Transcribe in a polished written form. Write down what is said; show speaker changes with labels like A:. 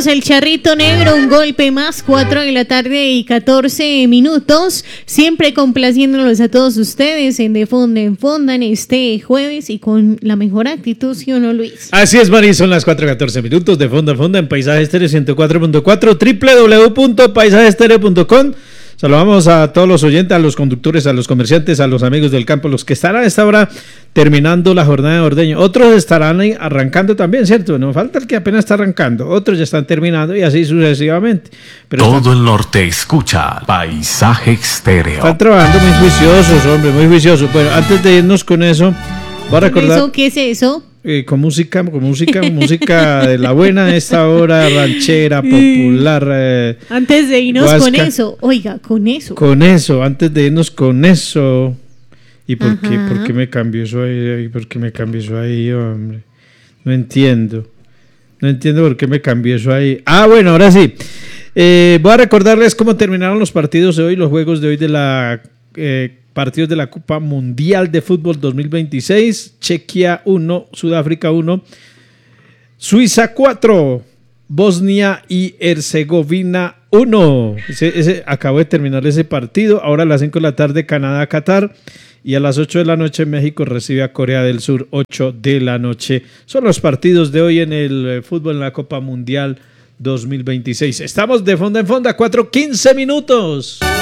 A: Carlos el Charrito Negro, un golpe más, 4 de la tarde y 14 minutos. Siempre complaciéndolos a todos ustedes en De Fonda en Fonda en este jueves y con la mejor actitud, ¿sí o no, Luis?
B: Así es, Mari, son las 4:14 minutos de Fonda en Fonda en Paisaje Estéreo 104.4, www.paisajestereo.com. Saludamos a todos los oyentes, a los conductores, a los comerciantes, a los amigos del campo, los que estarán a esta hora terminando la jornada de ordeño. Otros estarán arrancando también, ¿cierto? No falta el que apenas está arrancando. Otros ya están terminando y así sucesivamente. Pero
C: todo el norte escucha Paisaje Estéreo.
B: Están trabajando muy juiciosos, hombre, muy juiciosos. Bueno, antes de irnos con eso, voy a recordar...
A: ¿Qué es eso?
B: Con música de la buena a esta hora, ranchera, popular.
A: Antes de irnos
B: Huasca.
A: con eso, oiga, con eso.
B: Con eso, antes de irnos con eso. ¿Y por qué me cambió eso ahí? ¿Por qué me cambió eso ahí, hombre? No entiendo por qué me cambió eso ahí. Ah, bueno, ahora sí. Voy a recordarles cómo terminaron los partidos de hoy, los juegos de hoy de la... partidos de la Copa Mundial de Fútbol 2026, Chequia 1, Sudáfrica 1, Suiza 4, Bosnia y Herzegovina 1. Acabó de terminar ese partido. Ahora a las 5 de la tarde Canadá, Qatar, y a las 8 de la noche México recibe a Corea del Sur, 8 de la noche. Son los partidos de hoy en el fútbol en la Copa Mundial 2026. Estamos de Fonda en Fonda, 4:15 minutos.